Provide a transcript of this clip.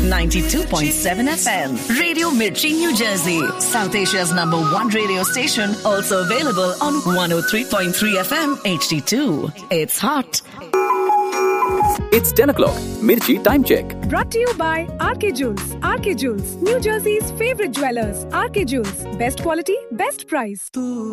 92.7 FM. Radio Mirchi, New Jersey. South Asia's #1 radio station. Also available on 103.3 FM HD2. It's hot. It's 10 o'clock. Mirchi time check. Brought to you by RK Jewels. RK Jewels, New Jersey's favorite jewelers. RK Jewels, best quality, best price.